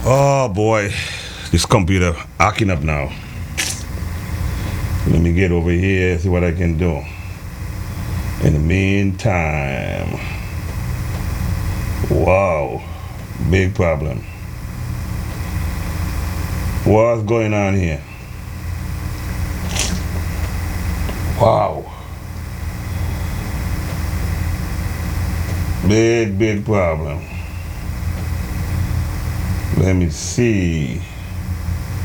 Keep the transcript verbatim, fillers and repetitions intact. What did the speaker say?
Oh boy, this computer acting up now. Let me get over here, see what I can do. In the meantime, wow, big problem. What's going on here? Wow, big, big problem. Let me see.